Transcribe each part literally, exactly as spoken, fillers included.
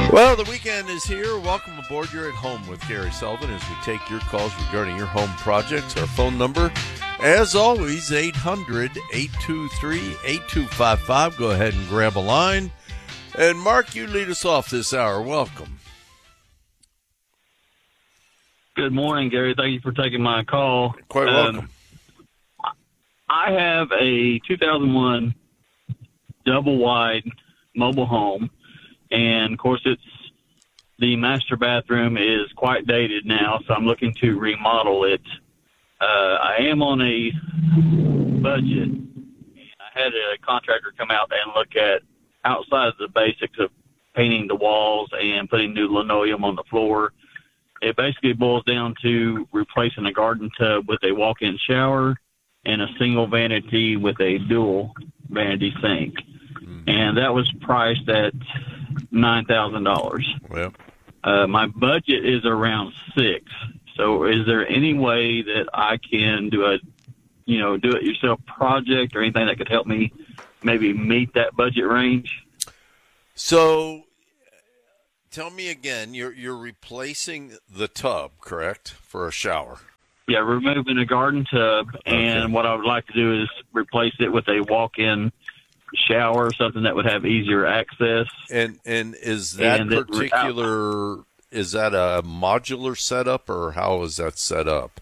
Well, the weekend is here. Welcome aboard. You're at home with Gary Sullivan as we take your calls regarding your home projects. Our phone number, as always, eight hundred, eight two three, eight two five five. Go ahead and grab a line. And Mark, you lead us off this hour. Welcome. Good morning, Gary. Thank you for taking my call. Quite welcome. Um, I have a two thousand one double-wide mobile home, and, of course, it's the master bathroom is quite dated now, so I'm looking to remodel it. Uh, I am on a budget, and I had a contractor come out and look at outside of the basics of painting the walls and putting new linoleum on the floor. It basically boils down to replacing a garden tub with a walk-in shower and a single vanity with a dual vanity sink. Mm-hmm. And that was priced at nine thousand dollars. Well, uh, my budget is around six. So is there any way that I can do a, you know, do-it-yourself project or anything that could help me maybe meet that budget range? So tell me again, you're you're replacing the tub, correct, for a shower? Yeah, removing a garden tub, and okay. What I would like to do is replace it with a walk-in shower, something that would have easier access. And and is that and particular, it, is that a modular setup, or how is that set up?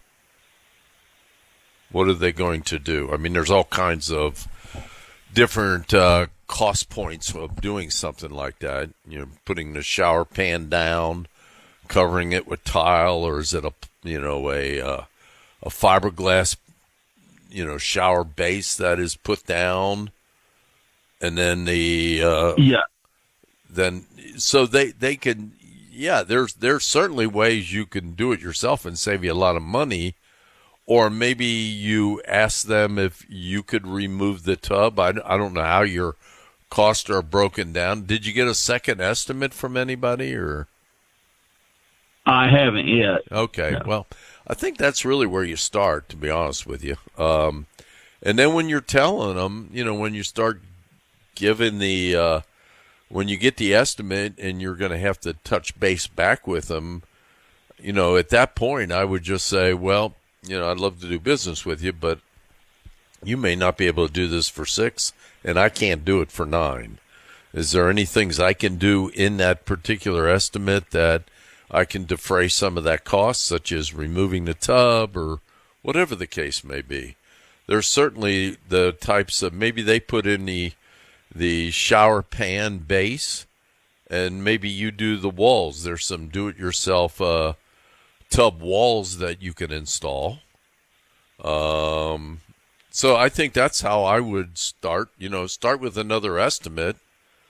What are they going to do? I mean, there's all kinds of different uh, cost points of doing something like that. You know, putting the shower pan down, covering it with tile, or is it a you know a uh, a fiberglass you know shower base that is put down, and then the uh, yeah, then so they they can yeah. There's there's certainly ways you can do it yourself and save you a lot of money. Or maybe you ask them if you could remove the tub. I, I don't know how your costs are broken down. Did you get a second estimate from anybody, or? I haven't yet. Okay. No. Well, I think that's really where you start, to be honest with you. Um, and then when you're telling them, you know, when you start giving the, uh, when you get the estimate and you're going to have to touch base back with them, you know, at that point, I would just say, well, you know, I'd love to do business with you, but you may not be able to do this for six, and I can't do it for nine. Is there any things I can do in that particular estimate that I can defray some of that cost, such as removing the tub or whatever the case may be? There's certainly the types of, maybe they put in the the shower pan base, and maybe you do the walls. There's some do-it-yourself uh tub walls that you can install. Um, so I think that's how I would start, you know, start with another estimate,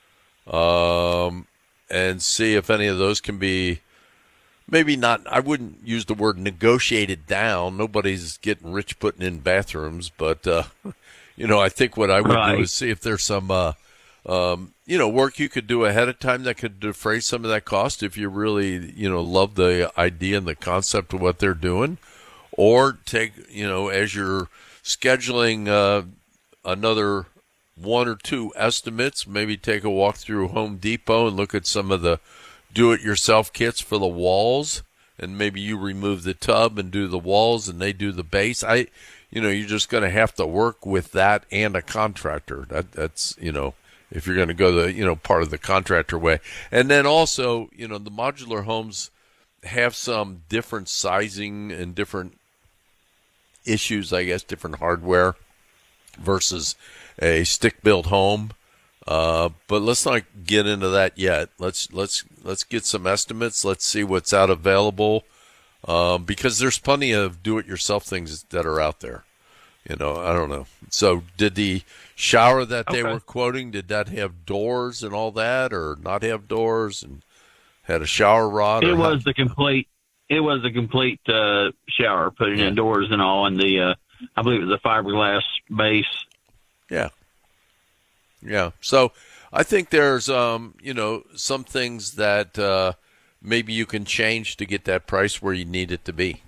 um, and see if any of those can be maybe not, I wouldn't use the word negotiated down. Nobody's getting rich putting in bathrooms, but, uh, you know, I think what I would right. do is see if there's some, uh, Um, you know, work you could do ahead of time that could defray some of that cost if you really, you know, love the idea and the concept of what they're doing. Or take, you know, as you're scheduling uh, another one or two estimates, maybe take a walk through Home Depot and look at some of the do-it-yourself kits for the walls, and maybe you remove the tub and do the walls and they do the base. I, you know, you're just going to have to work with that and a contractor. That that's, you know, if you're going to go the, you know, part of the contractor way. And then also, you know, the modular homes have some different sizing and different issues, I guess, different hardware versus a stick-built home. Uh, but let's not get into that yet. Let's let's let's get some estimates. Let's see what's out available, um, because there's plenty of do-it-yourself things that are out there. You know, I don't know. So did the shower that they okay. were quoting, did that have doors and all that, or not have doors, and had a shower rod? It or was how? the complete. It was a complete uh, shower, putting in doors and all, and the uh, I believe it was a fiberglass base. Yeah, yeah. So I think there's um, you know, some things that uh, maybe you can change to get that price where you need it to be.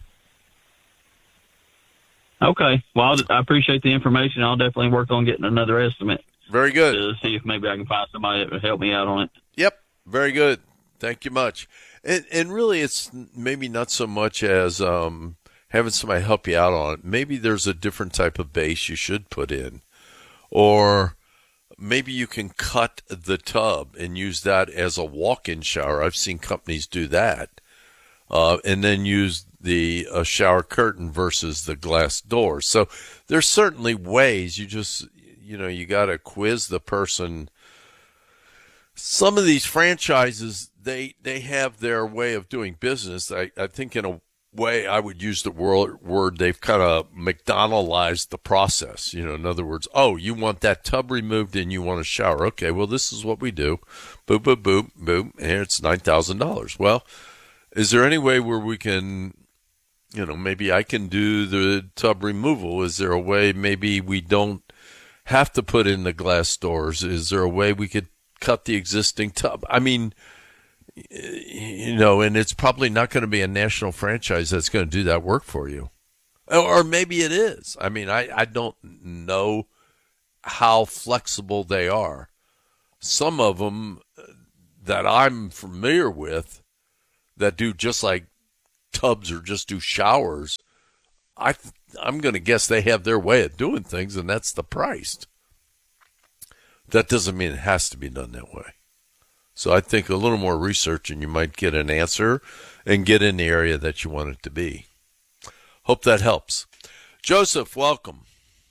Okay. Well, I appreciate the information. I'll definitely work on getting another estimate. Very good. To see if maybe I can find somebody that would help me out on it. Yep. Very good. Thank you much. And and really, it's maybe not so much as um, having somebody help you out on it. Maybe there's a different type of base you should put in, or maybe you can cut the tub and use that as a walk-in shower. I've seen companies do that, uh, and then use the uh, shower curtain versus the glass door. So there's certainly ways. You just, you know, you got to quiz the person. Some of these franchises, they they have their way of doing business. I, I think in a way I would use the word, word they've kind of McDonaldized the process. You know, in other words, oh, you want that tub removed and you want a shower. Okay, well, this is what we do. Boop, boop, boop, boop. And here it's nine thousand dollars. Well, is there any way where we can, you know, maybe I can do the tub removal? Is there a way maybe we don't have to put in the glass doors? Is there a way we could cut the existing tub? I mean, you know, and it's probably not going to be a national franchise that's going to do that work for you. Or maybe it is. I mean, I, I don't know how flexible they are. Some of them that I'm familiar with that do just like tubs or just do showers, I, I'm going to guess they have their way of doing things, and that's the price. That doesn't mean it has to be done that way. So I think a little more research and you might get an answer and get in the area that you want it to be. Hope that helps. Joseph, welcome.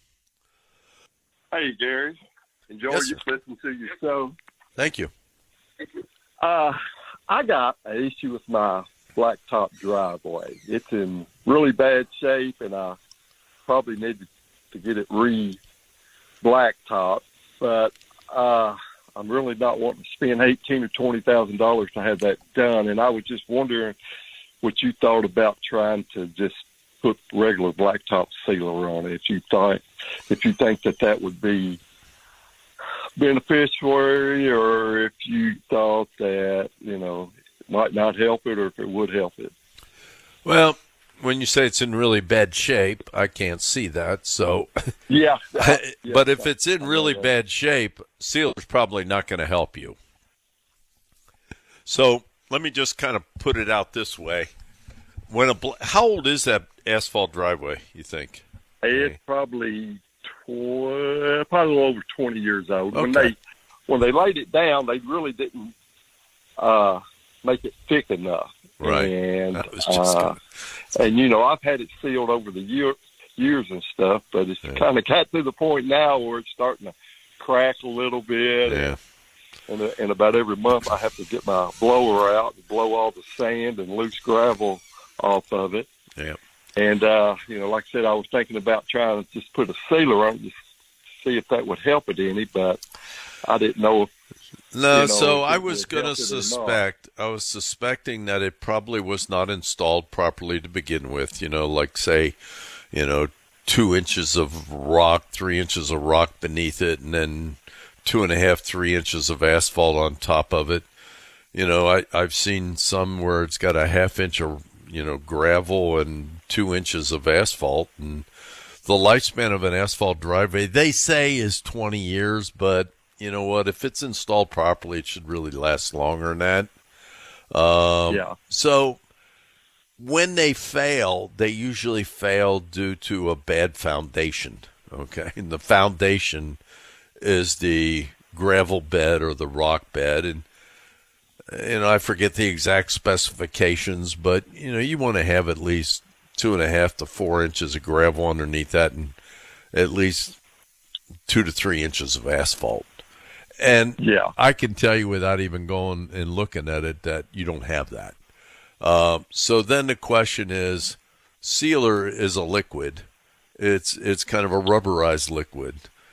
Hey, Gary. Enjoy Yes, you listening to your show. Thank you. Uh, I got an issue with my blacktop driveway. It's in really bad shape, and I probably need to, to get it re-blacktop. But uh, I'm really not wanting to spend eighteen or twenty thousand dollars to have that done. And I was just wondering what you thought about trying to just put regular blacktop sealer on it. If you thought, if you think that that would be beneficial, or if you thought that, you know, it might not help it, or if it would help it. Well, when you say it's in really bad shape, I can't see that. So, yeah, but if it's in really bad shape, sealer's probably not going to help you. So let me just kind of put it out this way. When a how old is that asphalt driveway, you think? It's probably tw- probably a little over twenty years old. Okay. When they when they laid it down, they really didn't uh, make it thick enough. Right. And I was just uh, gonna... and you know, I've had it sealed over the year, years and stuff, but it's Yeah. kind of got to the point now where it's starting to crack a little bit. Yeah. And, and, and about every month, I have to get my blower out and blow all the sand and loose gravel off of it. Yeah. And, uh, you know, like I said, I was thinking about trying to just put a sealer on it to see if that would help it any, but I didn't know if, No, you know, so if I it was would going to help it or not. suspect, I was suspecting that it probably was not installed properly to begin with, you know, like say, you know, two inches of rock, three inches of rock beneath it, and then two and a half, three inches of asphalt on top of it. You know, I, I've seen some where it's got a half inch of, you know, gravel and two inches of asphalt, and the lifespan of an asphalt driveway, they say, is twenty years, but you know what? If it's installed properly, it should really last longer than that. Um, yeah. So when they fail, they usually fail due to a bad foundation. Okay, and the foundation is the gravel bed or the rock bed, and you know I forget the exact specifications, but you know you want to have at least two and a half to four inches of gravel underneath that, and at least two to three inches of asphalt. And Yeah. I can tell you without even going and looking at it that you don't have that. Uh, so then the question is, sealer is a liquid. It's it's kind of a rubberized liquid,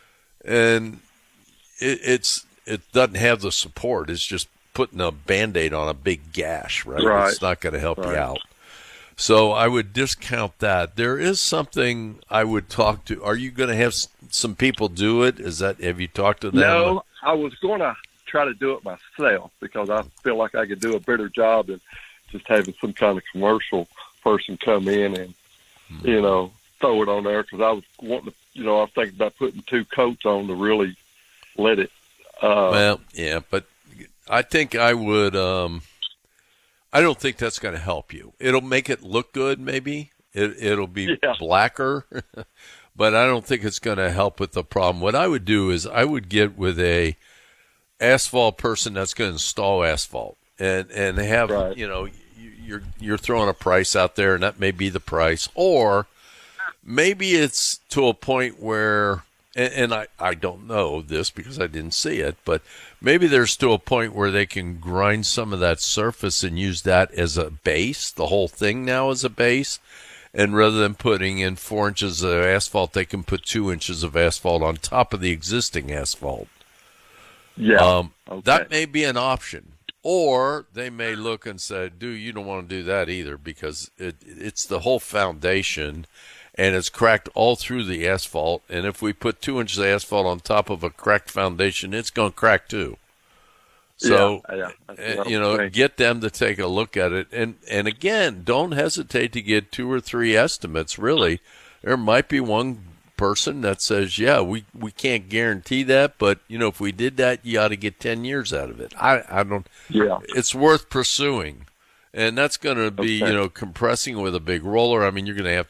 and it, it's it doesn't have the support. It's just putting a Band-Aid on a big gash, right? Right. It's not going to help Right. you out. So I would discount that. There is something I would talk to. Are you going to have s- some people do it? Is that have you talked to them? No, I was going to try to do it myself because I feel like I could do a better job than just having some kind of commercial person come in and, Hmm. you know, throw it on there, because I was wanting to, you know, I was thinking about putting two coats on to really let it. Uh, Well, yeah, but I think I would. Um, I don't think that's going to help you. It'll make it look good, maybe. It, it'll be Yeah. blacker, but I don't think it's going to help with the problem. What I would do is I would get with a asphalt person that's going to install asphalt, and and have Right. you know you- you're you're throwing a price out there, and that may be the price, or maybe it's to a point where, and, and I, I don't know this because I didn't see it, but maybe there's to a point where they can grind some of that surface and use that as a base, the whole thing now as a base. And rather than putting in four inches of asphalt, they can put two inches of asphalt on top of the existing asphalt. Yeah. Um, Okay. That may be an option. Or they may look and say, dude, you don't want to do that either because it, it's the whole foundation and it's cracked all through the asphalt. And if we put two inches of asphalt on top of a cracked foundation, it's going to crack too. So, yeah, yeah, that's what uh, I'm you know, saying. get them to take a look at it. And, and again, don't hesitate to get two or three estimates, really. There might be one person that says, yeah, we, we can't guarantee that, but, you know, if we did that, you ought to get ten years out of it. I, I don't, Yeah. it's worth pursuing. And that's going to be, Okay. you know, compressing with a big roller. I mean, you're going to have